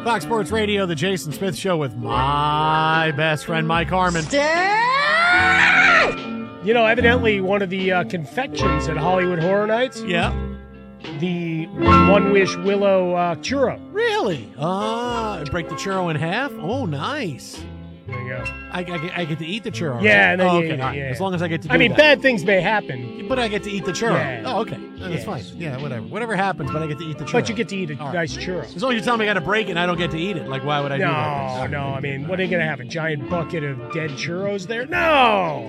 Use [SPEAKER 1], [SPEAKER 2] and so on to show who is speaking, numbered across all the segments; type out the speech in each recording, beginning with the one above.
[SPEAKER 1] Fox Sports Radio, the Jason Smith Show with my best friend, Mike Harmon.
[SPEAKER 2] You know, evidently one of the confections at Hollywood Horror Nights, the One Wish Willow churro.
[SPEAKER 1] Really? Break the churro in half? Oh, nice.
[SPEAKER 2] There you go.
[SPEAKER 1] I get to eat the churro.
[SPEAKER 2] Yeah, and then
[SPEAKER 1] right?
[SPEAKER 2] you eat it,
[SPEAKER 1] right.
[SPEAKER 2] yeah.
[SPEAKER 1] As long as I get to do
[SPEAKER 2] I mean,
[SPEAKER 1] that.
[SPEAKER 2] bad things may happen.
[SPEAKER 1] But I get to eat the churro.
[SPEAKER 2] Yeah.
[SPEAKER 1] Oh, okay. That's fine. Yeah, whatever. Whatever happens, but I get to eat the churro.
[SPEAKER 2] But you get to eat a
[SPEAKER 1] All right.
[SPEAKER 2] nice churro.
[SPEAKER 1] As long as you tell me I got to break it and I don't get to eat it. Like, why would I do that?
[SPEAKER 2] No. I mean, what are you going to have, a giant bucket of dead churros there? No!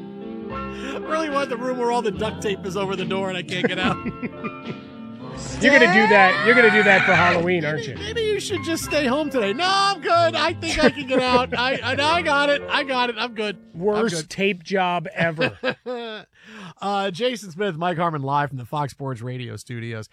[SPEAKER 1] I really want the room where all the duct tape is over the door and I can't get out.
[SPEAKER 2] You're going to do that. You're going to do that for Halloween, aren't you?
[SPEAKER 1] Maybe you should just stay home today. No, I'm good. I think I can get out. I got it. I'm good.
[SPEAKER 2] Worst tape job ever.
[SPEAKER 1] Jason Smith, Mike Harmon, live from the Fox Sports Radio studios.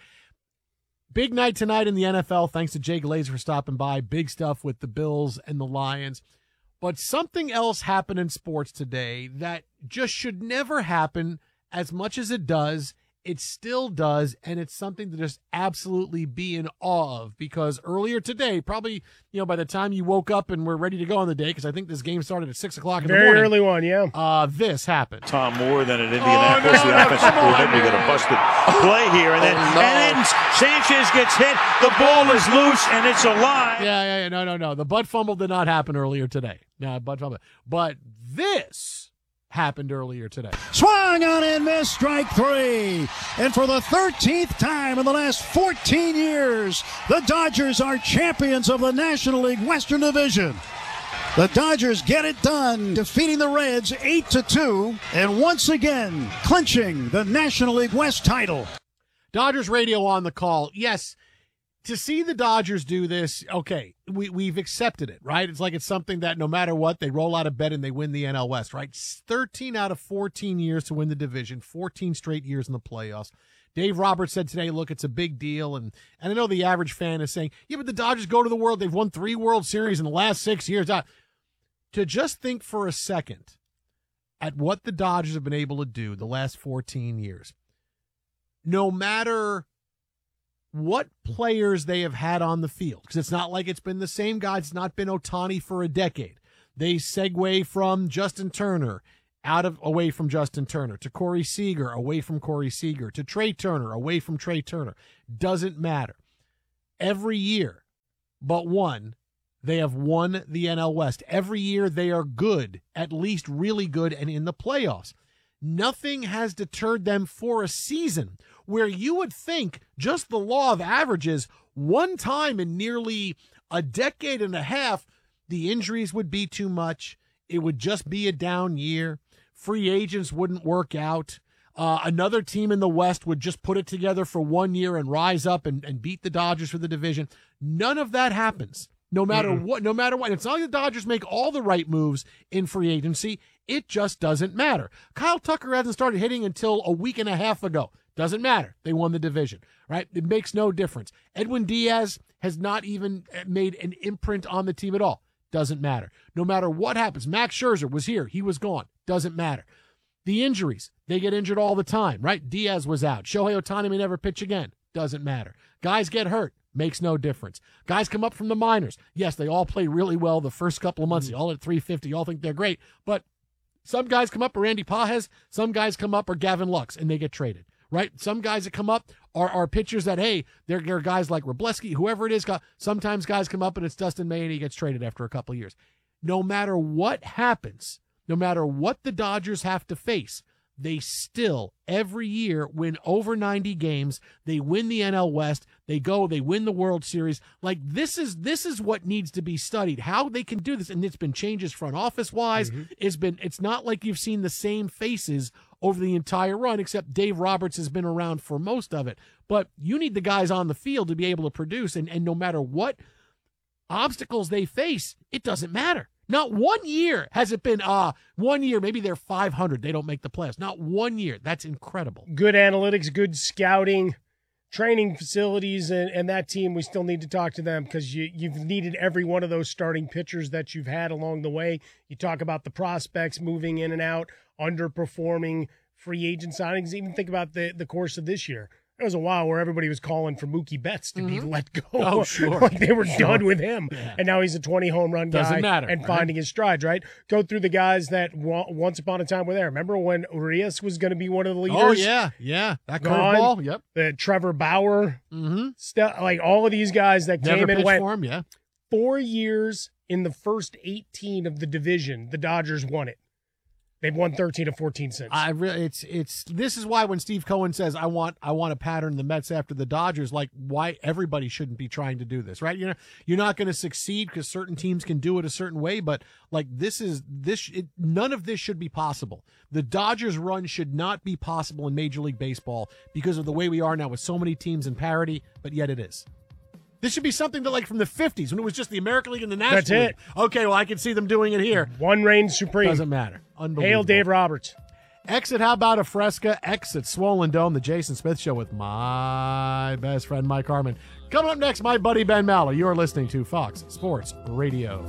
[SPEAKER 1] Big night tonight in the NFL. Thanks to Jay Glazer for stopping by. Big stuff with the Bills and the Lions. But something else happened in sports today that just should never happen as much as it does. It still does, and it's something to just absolutely be in awe of, because earlier today, probably, by the time you woke up and were ready to go on the day, because I think this game started at 6 o'clock in the morning.
[SPEAKER 2] Very early one, yeah.
[SPEAKER 1] This happened.
[SPEAKER 3] Tom Moore then at Indianapolis, the offensive coordinator. We got a busted play here, and then Sanchez gets hit. The ball is loose, and it's alive.
[SPEAKER 1] Yeah. No. The butt fumble did not happen earlier today. No, butt fumble. But this happened earlier today.
[SPEAKER 4] Swung on and missed, strike three. And for the 13th time in the last 14 years, the Dodgers are champions of the National League Western Division. The Dodgers get it done, defeating the Reds 8-2, and once again clinching the National League West title.
[SPEAKER 1] Dodgers radio on the call. Yes, to see the Dodgers do this, okay, we've accepted it, right? It's like it's something that no matter what, they roll out of bed and they win the NL West, right? 13 out of 14 years to win the division, 14 straight years in the playoffs. Dave Roberts said today, look, it's a big deal. And I know the average fan is saying, yeah, but the Dodgers go to the World. They've won 3 World Series in the last 6 years. To just think for a second at what the Dodgers have been able to do the last 14 years, no matter what players they have had on the field, because it's not like it's been the same guys. It's not been Ohtani for a decade. They segue from Justin Turner away from Justin Turner to Corey Seager, away from Corey Seager to Trey Turner, away from Trey Turner. Doesn't matter. Every year but one, they have won the NL West. Every year they are good, at least really good, and in the playoffs. Nothing has deterred them for a season where you would think just the law of averages, one time in nearly a decade and a half, the injuries would be too much. It would just be a down year. Free agents wouldn't work out. Another team in the West would just put it together for 1 year and rise up and beat the Dodgers for the division. None of that happens. No matter what. It's not like the Dodgers make all the right moves in free agency. It just doesn't matter. Kyle Tucker hasn't started hitting until a week and a half ago. Doesn't matter. They won the division, right? It makes no difference. Edwin Diaz has not even made an imprint on the team at all. Doesn't matter. No matter what happens. Max Scherzer was here. He was gone. Doesn't matter. The injuries, they get injured all the time, right? Diaz was out. Shohei Ohtani may never pitch again. Doesn't matter. Guys get hurt. Makes no difference. Guys come up from the minors. Yes, they all play really well the first couple of months. They all at 350. All think they're great. But some guys come up are Randy Pajes. Some guys come up are Gavin Lux, and they get traded, right? Some guys that come up are pitchers that, hey, they're guys like Wroblewski, whoever it is. Sometimes guys come up, and it's Dustin May, and he gets traded after a couple of years. No matter what happens, no matter what the Dodgers have to face, they still, every year, win over 90 games. They win the NL West. They win the World Series. Like, this is what needs to be studied, how they can do this. And it's been changes front office-wise. It's not like you've seen the same faces over the entire run, except Dave Roberts has been around for most of it. But you need the guys on the field to be able to produce. And no matter what obstacles they face, it doesn't matter. Not 1 year has it been, 1 year, maybe they're 500. They don't make the playoffs. Not 1 year. That's incredible.
[SPEAKER 2] Good analytics, good scouting, training facilities, and that team, we still need to talk to them because you've needed every one of those starting pitchers that you've had along the way. You talk about the prospects moving in and out, underperforming free agent signings. Even think about the course of this year. there was a while where everybody was calling for Mookie Betts to be let go.
[SPEAKER 1] Oh, sure.
[SPEAKER 2] Like they were done with him.
[SPEAKER 1] Yeah.
[SPEAKER 2] And now he's a 20 home run guy.
[SPEAKER 1] Doesn't matter,
[SPEAKER 2] and
[SPEAKER 1] right?
[SPEAKER 2] finding his strides, right? Go through the guys that once upon a time were there. Remember when Urias was going to be one of the leaders?
[SPEAKER 1] Oh, yeah. That
[SPEAKER 2] Gone.
[SPEAKER 1] curveball, yep.
[SPEAKER 2] The Trevor Bauer
[SPEAKER 1] Mm-hmm.
[SPEAKER 2] stuff. Like all of these guys that
[SPEAKER 1] Never
[SPEAKER 2] came and
[SPEAKER 1] pitched
[SPEAKER 2] went.
[SPEAKER 1] for him, yeah.
[SPEAKER 2] 4 years in the first 18 of the division, the Dodgers won it. They've won 13 of 14 since.
[SPEAKER 1] It's this is why when Steve Cohen says I want to pattern the Mets after the Dodgers, like why everybody shouldn't be trying to do this, right? You're not going to succeed because certain teams can do it a certain way, but like none of this should be possible. The Dodgers run should not be possible in Major League Baseball because of the way we are now with so many teams in parity, but yet it is. This should be something that, like, from the 50s when it was just the American League and the National
[SPEAKER 2] That's
[SPEAKER 1] League.
[SPEAKER 2] it.
[SPEAKER 1] Okay, well, I can see them doing it here.
[SPEAKER 2] One reigns supreme.
[SPEAKER 1] Doesn't matter. Unbelievable.
[SPEAKER 2] Hail Dave Roberts.
[SPEAKER 1] Exit How About a Fresca? Exit Swollen Dome, the Jason Smith Show with my best friend, Mike Harmon. Coming up next, my buddy Ben Maller. You're listening to Fox Sports Radio.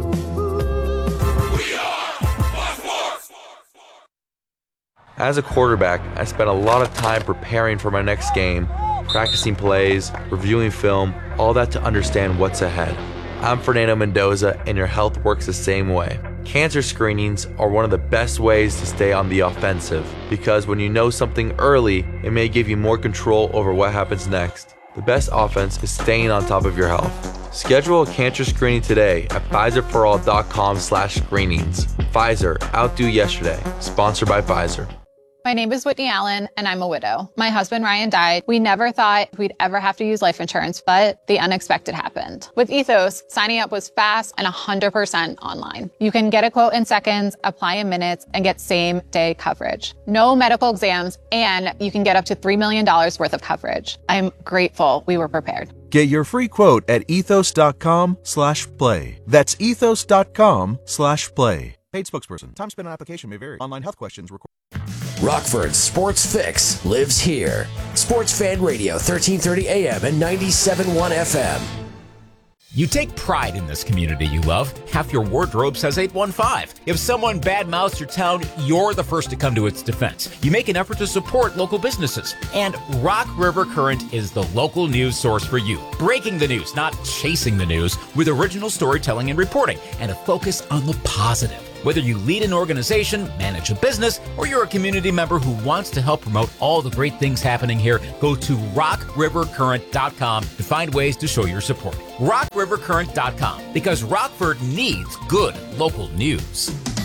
[SPEAKER 5] As a quarterback, I spent a lot of time preparing for my next game, practicing plays, reviewing film, all that to understand what's ahead. I'm Fernando Mendoza, and your health works the same way. Cancer screenings are one of the best ways to stay on the offensive, because when you know something early, it may give you more control over what happens next. The best offense is staying on top of your health. Schedule a cancer screening today at PfizerForAll.com/screenings. Pfizer, outdo yesterday. Sponsored by Pfizer.
[SPEAKER 6] My name is Whitney Allen, and I'm a widow. My husband, Ryan, died. We never thought we'd ever have to use life insurance, but the unexpected happened. With Ethos, signing up was fast and 100% online. You can get a quote in seconds, apply in minutes, and get same-day coverage. No medical exams, and you can get up to $3 million worth of coverage. I'm grateful we were prepared.
[SPEAKER 7] Get your free quote at ethos.com/play. That's ethos.com/play. Paid spokesperson. Time spent on application may vary. Online health questions required.
[SPEAKER 8] Rockford's Sports Fix lives here. Sports Fan Radio, 1330 AM and 97.1 FM.
[SPEAKER 9] You take pride in this community you love. Half your wardrobe says 815. If someone badmouths your town, you're the first to come to its defense. You make an effort to support local businesses. And Rock River Current is the local news source for you. Breaking the news, not chasing the news, with original storytelling and reporting, and a focus on the positive. Whether you lead an organization, manage a business, or you're a community member who wants to help promote all the great things happening here, go to rockrivercurrent.com to find ways to show your support. rockrivercurrent.com, because Rockford needs good local news.